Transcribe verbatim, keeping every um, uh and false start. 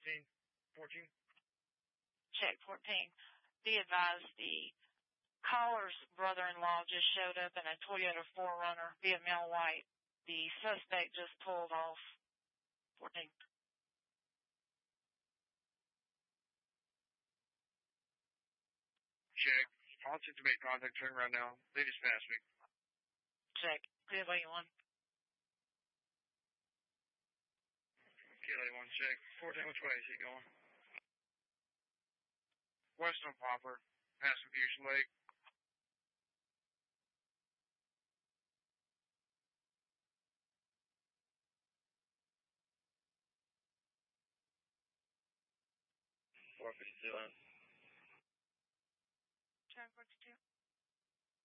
fourteen. fourteen. Check fourteen. Be advised, the caller's brother-in-law just showed up in a Toyota four runner, be a male white. The suspect just pulled off. fourteen. Check. I'll attempt to make contact, turn around now. They just passed me. Check. Clear lane one. Clear lane one, check. fourteen, which way is he going? West on Poplar, past Confusion Lake. four fifty-two. Turn forty-two.